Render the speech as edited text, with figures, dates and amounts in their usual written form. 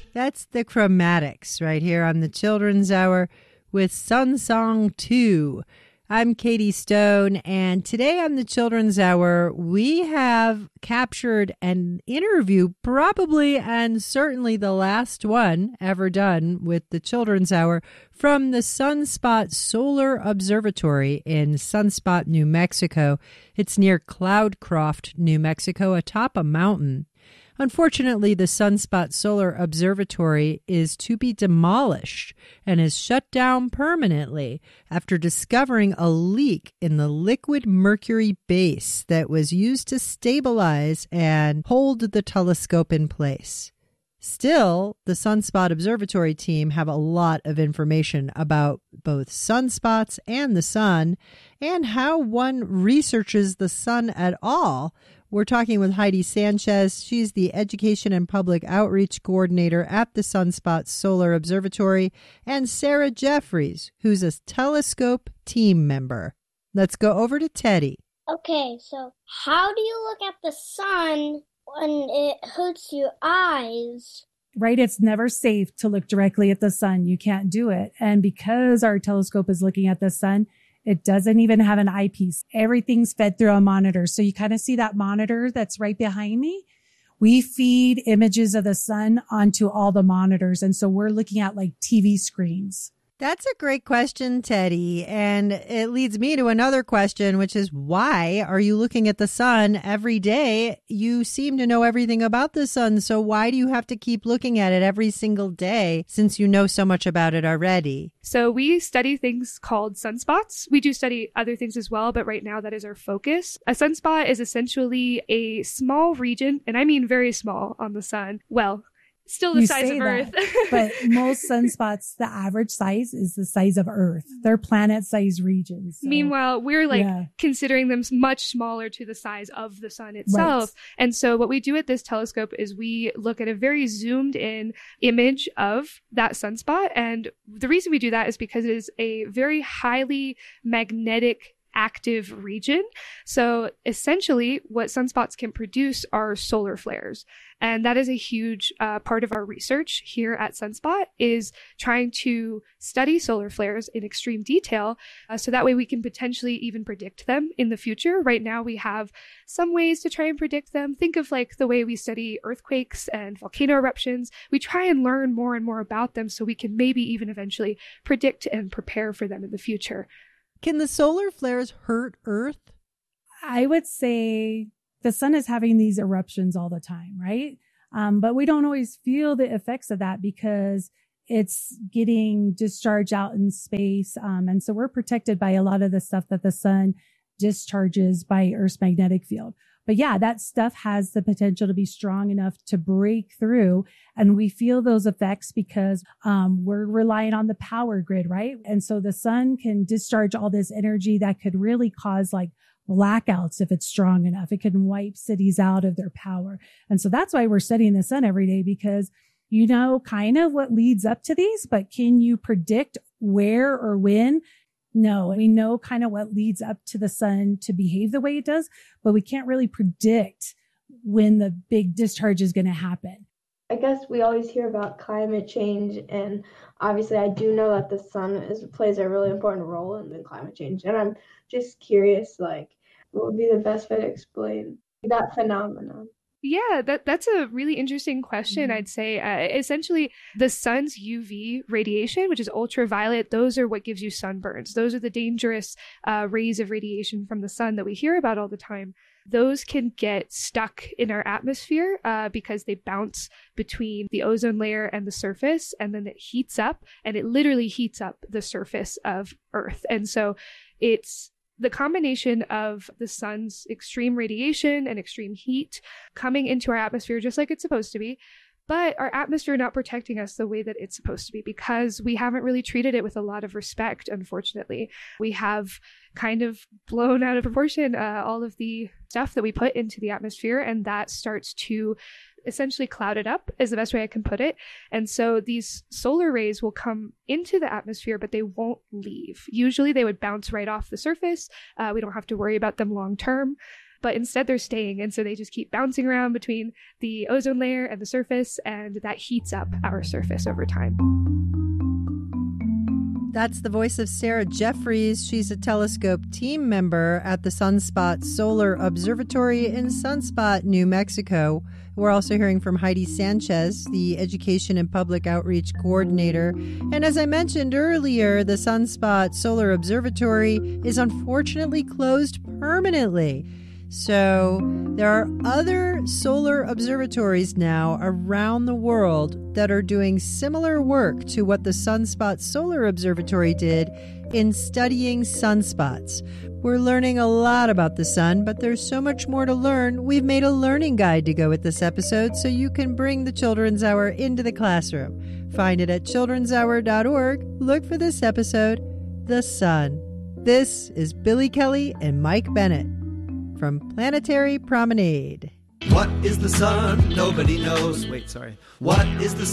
That's the Chromatics right here on the Children's Hour with Sun Song 2. I'm Katie Stone, and today on the Children's Hour, we have captured an interview, probably and certainly the last one ever done with the Children's Hour, from the Sunspot Solar Observatory in Sunspot, New Mexico. It's near Cloudcroft, New Mexico, atop a mountain. Unfortunately, the Sunspot Solar Observatory is to be demolished and is shut down permanently after discovering a leak in the liquid mercury base that was used to stabilize and hold the telescope in place. Still, the Sunspot Observatory team have a lot of information about both sunspots and the sun and how one researches the sun at all. We're talking with Heidi Sanchez. She's the Education and Public Outreach Coordinator at the Sunspot Solar Observatory, and Sarah Jeffries, who's a telescope team member. Let's go over to Teddy. Okay, so how do you look at the sun when it hurts your eyes? Right, it's never safe to look directly at the sun. You can't do it. And because our telescope is looking at the sun, it doesn't even have an eyepiece. Everything's fed through a monitor. So you kind of see that monitor that's right behind me. We feed images of the sun onto all the monitors. And so we're looking at like TV screens. That's a great question, Teddy. And it leads me to another question, which is why are you looking at the sun every day? You seem to know everything about the sun. So why do you have to keep looking at it every single day since you know so much about it already? So we study things called sunspots. We do study other things as well, but right now that is our focus. A sunspot is essentially a small region, and I mean very small on the sun. Well, still the size of Earth. But most sunspots, the average size is the size of Earth. They're planet-sized regions. So. Meanwhile, we're considering them much smaller to the size of the sun itself. Right. And so what we do at this telescope is we look at a very zoomed in image of that sunspot. And the reason we do that is because it is a very highly magnetic active region. So essentially what sunspots can produce are solar flares. And that is a huge part of our research here at Sunspot, is trying to study solar flares in extreme detail. So that way we can potentially even predict them in the future. Right now we have some ways to try and predict them. Think of like the way we study earthquakes and volcano eruptions. We try and learn more and more about them so we can maybe even eventually predict and prepare for them in the future. Can the solar flares hurt Earth? I would say the sun is having these eruptions all the time, right? But we don't always feel the effects of that because it's getting discharged out in space. And so we're protected by a lot of the stuff that the sun discharges by Earth's magnetic field. But yeah, that stuff has the potential to be strong enough to break through. And we feel those effects because we're relying on the power grid, right? And so the sun can discharge all this energy that could really cause like blackouts if it's strong enough. It can wipe cities out of their power. And so that's why we're studying the sun every day, because you know kind of what leads up to these, but can you predict where or when? No, we know kind of what leads up to the sun to behave the way it does, but we can't really predict when the big discharge is going to happen. I guess we always hear about climate change, and obviously I do know that the sun plays a really important role in the climate change. And I'm just curious, like, what would be the best way to explain that phenomenon? Yeah, that's a really interesting question, I'd say. Essentially, the sun's UV radiation, which is ultraviolet, those are what gives you sunburns. Those are the dangerous rays of radiation from the sun that we hear about all the time. Those can get stuck in our atmosphere because they bounce between the ozone layer and the surface, and then it heats up, and it literally heats up the surface of Earth. And so it's the combination of the sun's extreme radiation and extreme heat coming into our atmosphere just like it's supposed to be, but our atmosphere not protecting us the way that it's supposed to be because we haven't really treated it with a lot of respect, unfortunately. We have kind of blown out of proportion all of the stuff that we put into the atmosphere, and that starts to essentially cloud it up is the best way I can put it. And so these solar rays will come into the atmosphere, but they won't leave. Usually they would bounce right off the surface. We don't have to worry about them long term. but instead they're staying. And so they just keep bouncing around between the ozone layer and the surface, and that heats up our surface over time. That's the voice of Sarah Jeffries. She's a telescope team member at the Sunspot Solar Observatory in Sunspot, New Mexico. We're also hearing from Heidi Sanchez, the Education and Public Outreach Coordinator. And as I mentioned earlier, the Sunspot Solar Observatory is unfortunately closed permanently. So there are other solar observatories now around the world that are doing similar work to what the Sunspot Solar Observatory did in studying sunspots. We're learning a lot about the sun, but there's so much more to learn. We've made a learning guide to go with this episode so you can bring the Children's Hour into the classroom. Find it at childrenshour.org. Look for this episode, The Sun. This is Billy Kelly and Mike Bennett from Planetary Promenade. What is the sun? Nobody knows. Wait, sorry. What is the